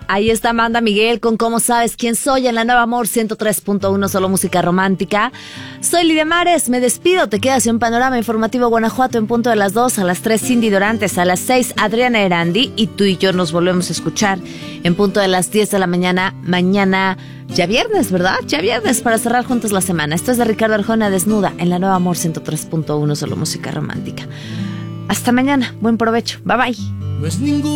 Ahí está Amanda Miguel con Cómo Sabes Quién Soy en la Nueva Amor 103.1, solo música romántica. Soy Lidia Mares, me despido. Te quedas en Panorama Informativo Guanajuato en punto de las 2, a las 3 Cindy Dorantes, a las 6 Adriana Erandi, y tú y yo nos volvemos a escuchar en punto de las 10 de la mañana. Mañana, ya viernes, ¿verdad? Ya viernes, para cerrar juntos la semana. Esto es de Ricardo Arjona, Desnuda, en la Nueva Amor 103.1, solo música romántica. Hasta mañana, buen provecho, bye bye. No es ningún